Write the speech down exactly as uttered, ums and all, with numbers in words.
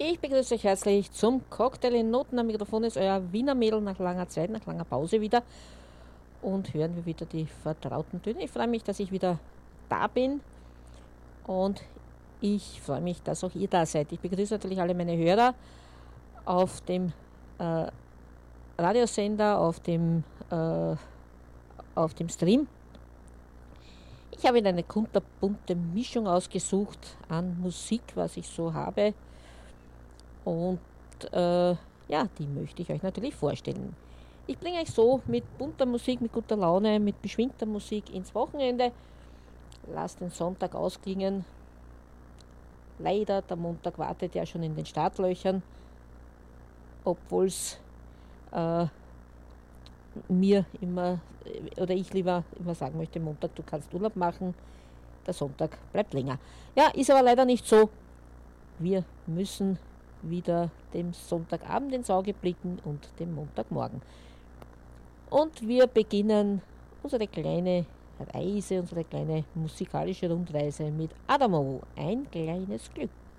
Ich begrüße euch herzlich zum Cocktail in Noten. Am Mikrofon ist euer Wiener Mädel nach langer Zeit, nach langer Pause wieder. Und hören wir wieder die vertrauten Töne. Ich freue mich, dass ich wieder da bin. Und ich freue mich, dass auch ihr da seid. Ich begrüße natürlich alle meine Hörer auf dem äh, Radiosender, auf dem, äh, auf dem Stream. Ich habe Ihnen eine kunterbunte Mischung ausgesucht an Musik, was ich so habe. Und äh, ja, die möchte ich euch natürlich vorstellen. Ich bringe euch so mit bunter Musik, mit guter Laune, mit beschwingter Musik ins Wochenende. Lasst den Sonntag ausklingen. Leider, der Montag wartet ja schon in den Startlöchern, obwohl es äh, mir immer, oder ich lieber immer sagen möchte, Montag, du kannst Urlaub machen, der Sonntag bleibt länger. Ja, ist aber leider nicht so. Wir müssen wieder dem Sonntagabend ins Auge blicken und dem Montagmorgen. Und wir beginnen unsere kleine Reise, unsere kleine musikalische Rundreise mit Adamo, ein kleines Glück.